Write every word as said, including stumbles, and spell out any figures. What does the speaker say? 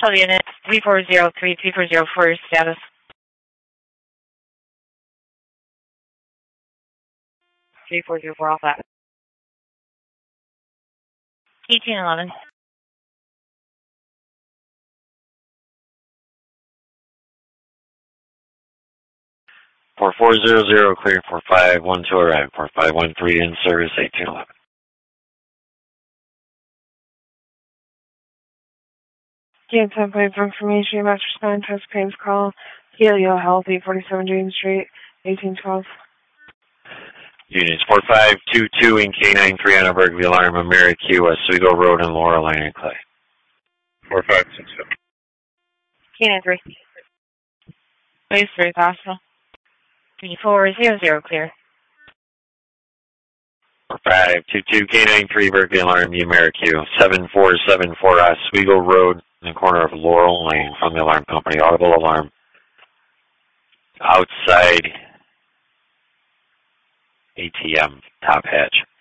Tell unit three four zero three, three four zero four, status. three four zero four, all flat. eighteen eleven. four four zero zero, clear. four five one two, arrive. four five one three, in service, eighteen eleven. Gain template for information, master spine, test claims call, Helio Health, eight forty-seven James Street, eighteen twelve. Units four five two two in K nine three on Berkeley Alarm, America, Oswego Road, and Laurel Lane and Clay. four five six seven. K nine three. Base three, hospital. three four zero zero, clear. four five two two, K nine three, Berkeley Alarm, America, seven four seven four Oswego Road, in the corner of Laurel Lane, from the alarm company. Audible alarm. Outside A T M, top hatch.